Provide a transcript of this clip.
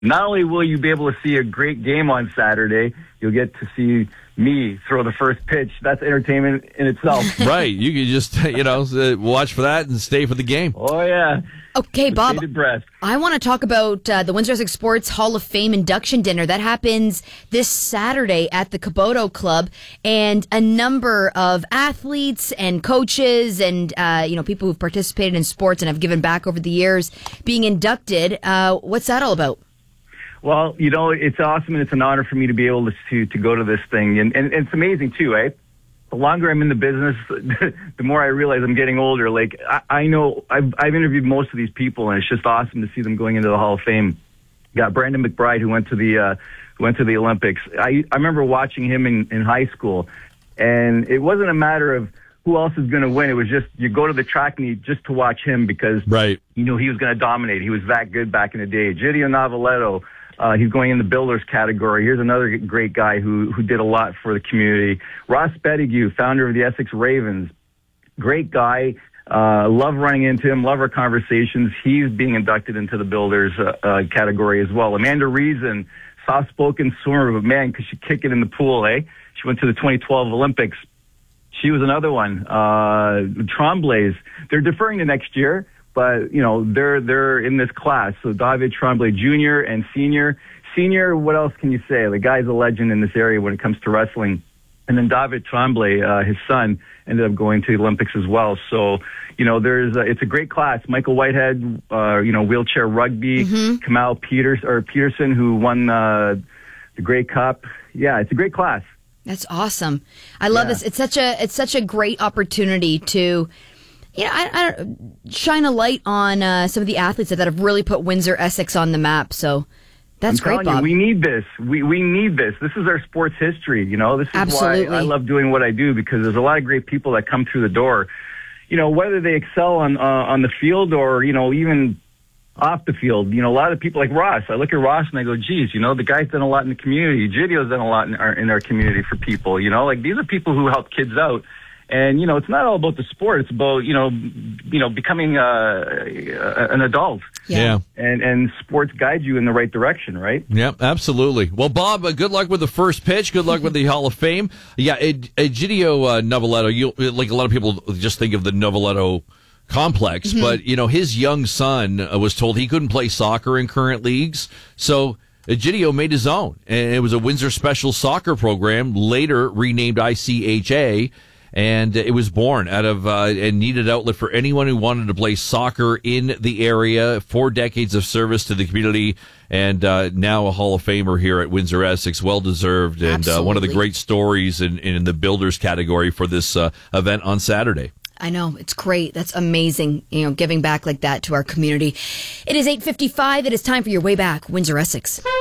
Not only will you be able to see a great game on Saturday, you'll get to see me throw the first pitch. That's entertainment in itself. Right. You can just, watch for that and stay for the game. Oh, yeah. Okay, Bob, Bated breath. I want to talk about the Windsor Essex Sports Hall of Fame induction dinner. That happens this Saturday at the Caboto Club, and a number of athletes and coaches and people who've participated in sports and have given back over the years being inducted. What's that all about? Well, it's awesome, and it's an honor for me to be able to go to this thing. And it's amazing, too, eh? The longer I'm in the business, the more I realize I'm getting older. Like, I know I've interviewed most of these people, and it's just awesome to see them going into the Hall of Fame. Got Brandon McBride, who went to the Olympics. I remember watching him in high school, and it wasn't a matter of who else is going to win. It was just you go to the track meet just to watch him because you knew he was going to dominate. He was that good back in the day. Gidio Noveletto. He's going in the builders category. Here's another great guy who did a lot for the community. Ross Pettigue, founder of the Essex Ravens. Great guy. Love running into him. Love our conversations. He's being inducted into the builders category as well. Amanda Reason, soft-spoken swimmer, but man, could she kick it in the pool, eh? She went to the 2012 Olympics. She was another one. Tremblays. They're deferring to next year. But, they're in this class. So David Tremblay Jr. and Senior. Senior, what else can you say? The guy's a legend in this area when it comes to wrestling. And then David Tremblay, his son, ended up going to the Olympics as well. So, it's a great class. Michael Whitehead, wheelchair rugby. Kamal Peterson, who won the Grey Cup. Yeah, it's a great class. That's awesome. I love this. It's such a great opportunity to I don't shine a light on some of the athletes that have really put Windsor Essex on the map. So that's great, Bob. We need this. We need this. This is our sports history. This is Absolutely. why I love doing what I do, because there's a lot of great people that come through the door. Whether they excel on the field or even off the field. A lot of people like Ross. I look at Ross and I go, geez, the guy's done a lot in the community. Gidio's done a lot in our community for people. These are people who help kids out. And, it's not all about the sport. It's about, becoming an adult. Yeah. And sports guide you in the right direction, right? Yeah, absolutely. Well, Bob, good luck with the first pitch. Good luck with the Hall of Fame. Yeah, Gidio Noveletto, like a lot of people just think of the Noveletto complex, but, his young son was told he couldn't play soccer in current leagues. So Gidio made his own. And it was a Windsor Special Soccer program, later renamed ICHA. And it was born out of a needed outlet for anyone who wanted to play soccer in the area. 4 decades of service to the community, and now a Hall of Famer here at Windsor Essex. Well deserved, and one of the great stories in the builders category for this event on Saturday. I know. It's great. That's amazing, giving back like that to our community. It is 8:55. It is time for your Way Back, Windsor Essex.